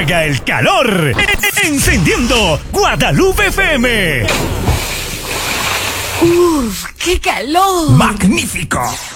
llega el calor. Encendiendo Guadalupe FM. ¡Uf! ¡Qué calor! ¡Magnífico!